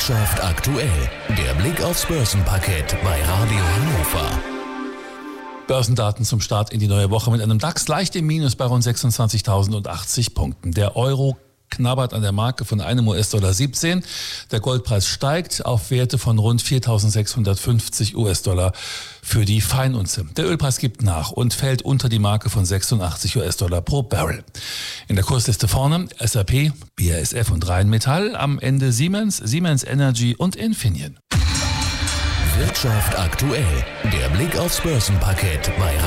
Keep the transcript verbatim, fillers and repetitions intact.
Wirtschaft aktuell. Der Blick aufs Börsenparkett bei Radio Hannover. Börsendaten zum Start in die neue Woche mit einem DAX leicht im Minus bei rund sechsundzwanzigtausendachtzig Punkten. Der Euro knabbert an der Marke von einem U S-Dollar siebzehn. Der Goldpreis steigt auf Werte von rund viertausendsechshundertfünfzig U S-Dollar für die Feinunze. Der Ölpreis gibt nach und fällt unter die Marke von sechsundachtzig U S-Dollar pro Barrel. In der Kursliste vorne S A P, B A S F und Rheinmetall, am Ende Siemens, Siemens Energy und Infineon. Wirtschaft aktuell. Der Blick aufs Börsenparkett bei